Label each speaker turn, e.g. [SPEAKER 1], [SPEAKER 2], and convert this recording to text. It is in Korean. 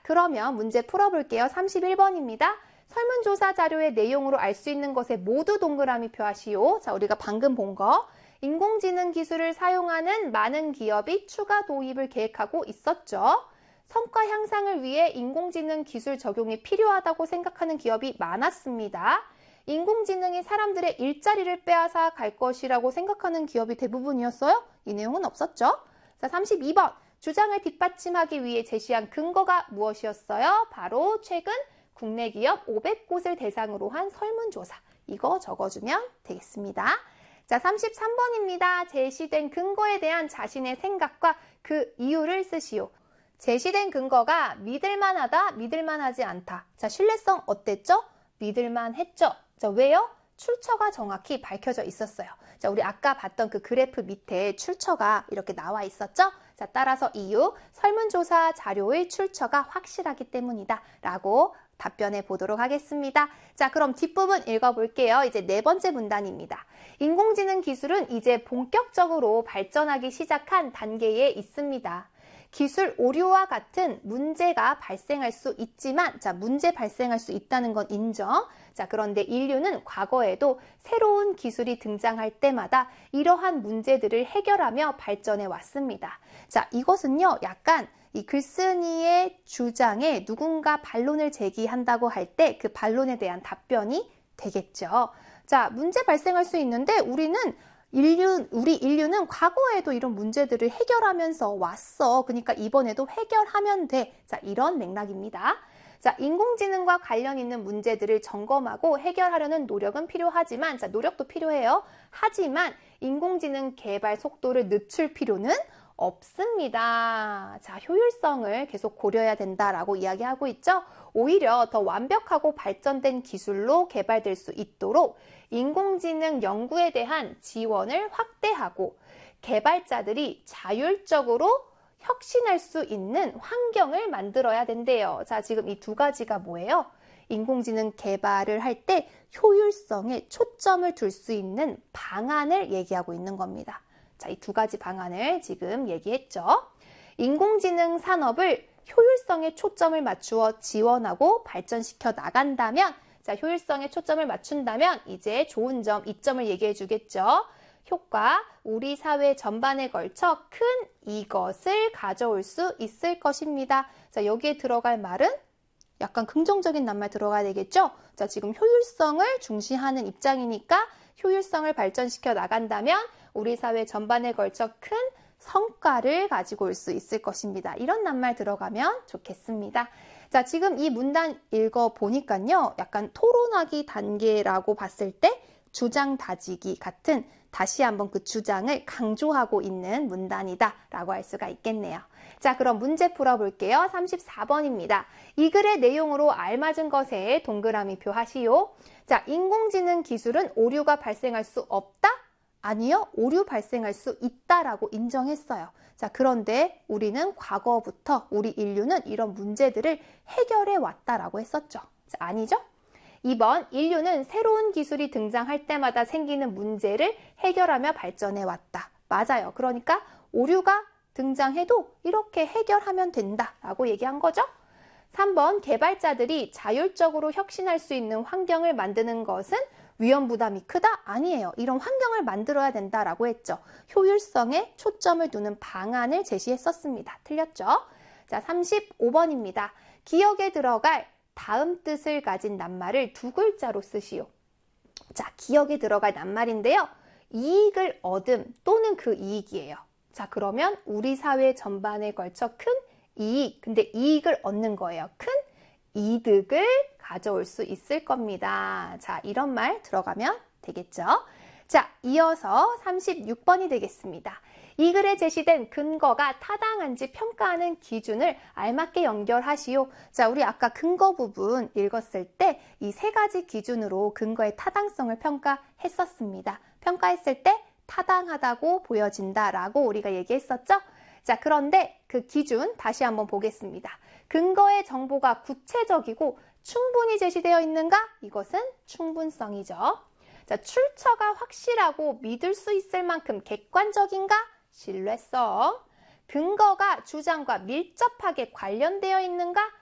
[SPEAKER 1] 그러면 문제 풀어볼게요. 31번입니다. 설문조사 자료의 내용으로 알 수 있는 것에 모두 동그라미 표하시오. 자, 우리가 방금 본 거. 인공지능 기술을 사용하는 많은 기업이 추가 도입을 계획하고 있었죠. 성과 향상을 위해 인공지능 기술 적용이 필요하다고 생각하는 기업이 많았습니다. 인공지능이 사람들의 일자리를 빼앗아 갈 것이라고 생각하는 기업이 대부분이었어요? 이 내용은 없었죠. 자, 32번. 주장을 뒷받침하기 위해 제시한 근거가 무엇이었어요? 바로 최근 국내 기업 500곳을 대상으로 한 설문조사. 이거 적어주면 되겠습니다. 자, 33번입니다. 제시된 근거에 대한 자신의 생각과 그 이유를 쓰시오. 제시된 근거가 믿을만하다, 믿을만하지 않다. 자, 신뢰성 어땠죠? 믿을만했죠. 자, 왜요? 출처가 정확히 밝혀져 있었어요. 자, 우리 아까 봤던 그 그래프 밑에 출처가 이렇게 나와 있었죠? 자, 따라서 이유, 설문조사 자료의 출처가 확실하기 때문이다 라고 답변해 보도록 하겠습니다. 자, 그럼 뒷부분 읽어볼게요. 이제 네 번째 문단입니다. 인공지능 기술은 이제 본격적으로 발전하기 시작한 단계에 있습니다. 기술 오류와 같은 문제가 발생할 수 있지만, 자, 문제 발생할 수 있다는 건 인정. 자, 그런데 인류는 과거에도 새로운 기술이 등장할 때마다 이러한 문제들을 해결하며 발전해 왔습니다. 자, 이것은요, 약간 이 글쓴이의 주장에 누군가 반론을 제기한다고 할 때 그 반론에 대한 답변이 되겠죠. 자, 문제 발생할 수 있는데 우리 인류는 과거에도 이런 문제들을 해결하면서 왔어. 그러니까 이번에도 해결하면 돼. 자, 이런 맥락입니다. 자, 인공지능과 관련 있는 문제들을 점검하고 해결하려는 노력은 필요하지만, 자, 노력도 필요해요. 하지만 인공지능 개발 속도를 늦출 필요는 없습니다. 자, 효율성을 계속 고려해야 된다라고 이야기하고 있죠. 오히려 더 완벽하고 발전된 기술로 개발될 수 있도록 인공지능 연구에 대한 지원을 확대하고 개발자들이 자율적으로 혁신할 수 있는 환경을 만들어야 된대요. 자, 지금 이 두 가지가 뭐예요? 인공지능 개발을 할 때 효율성에 초점을 둘 수 있는 방안을 얘기하고 있는 겁니다. 자, 이 두 가지 방안을 지금 얘기했죠. 인공지능 산업을 효율성에 초점을 맞추어 지원하고 발전시켜 나간다면, 자, 효율성에 초점을 맞춘다면 이제 좋은 점, 이점을 얘기해 주겠죠. 효과, 우리 사회 전반에 걸쳐 큰 이것을 가져올 수 있을 것입니다. 자, 여기에 들어갈 말은 약간 긍정적인 낱말 들어가야 되겠죠? 자, 지금 효율성을 중시하는 입장이니까 효율성을 발전시켜 나간다면 우리 사회 전반에 걸쳐 큰 성과를 가지고 올 수 있을 것입니다. 이런 낱말 들어가면 좋겠습니다. 자, 지금 이 문단 읽어보니까요. 약간 토론하기 단계라고 봤을 때 주장 다지기 같은 다시 한번 그 주장을 강조하고 있는 문단이다 라고 할 수가 있겠네요. 자, 그럼 문제 풀어볼게요. 34번입니다. 이 글의 내용으로 알맞은 것에 동그라미 표하시오. 자, 인공지능 기술은 오류가 발생할 수 없다? 아니요, 오류 발생할 수 있다라고 인정했어요. 자, 그런데 우리는 과거부터 우리 인류는 이런 문제들을 해결해 왔다라고 했었죠. 자, 아니죠? 2번, 인류는 새로운 기술이 등장할 때마다 생기는 문제를 해결하며 발전해 왔다. 맞아요. 그러니까 오류가 등장해도 이렇게 해결하면 된다라고 얘기한 거죠. 3번, 개발자들이 자율적으로 혁신할 수 있는 환경을 만드는 것은 위험 부담이 크다? 아니에요. 이런 환경을 만들어야 된다라고 했죠. 효율성에 초점을 두는 방안을 제시했었습니다. 틀렸죠? 자, 35번입니다. 기억에 들어갈 다음 뜻을 가진 낱말을 두 글자로 쓰시오. 자, 기억에 들어갈 낱말인데요. 이익을 얻음 또는 그 이익이에요. 자, 그러면 우리 사회 전반에 걸쳐 큰 이익, 근데 이익을 얻는 거예요. 큰 이득을 가져올 수 있을 겁니다. 자, 이런 말 들어가면 되겠죠? 자, 이어서 36번이 되겠습니다. 이 글에 제시된 근거가 타당한지 평가하는 기준을 알맞게 연결하시오. 자, 우리 아까 근거 부분 읽었을 때 이 세 가지 기준으로 근거의 타당성을 평가했었습니다. 평가했을 때 타당하다고 보여진다라고 우리가 얘기했었죠? 자, 그런데 그 기준 다시 한번 보겠습니다. 근거의 정보가 구체적이고 충분히 제시되어 있는가? 이것은 충분성이죠. 자, 출처가 확실하고 믿을 수 있을 만큼 객관적인가? 신뢰성. 근거가 주장과 밀접하게 관련되어 있는가?